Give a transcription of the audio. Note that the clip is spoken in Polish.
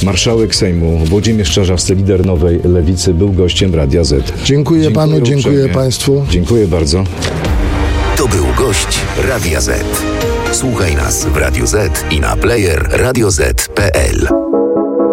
Marszałek Sejmu Włodzimierz Czarzasty, lider Nowej Lewicy, był gościem Radia Z. Dziękuję panu, dziękuję uprzejmie. państwu. Dziękuję bardzo. To był gość Radia Z. Słuchaj nas w Radio Z i na player radioz.pl.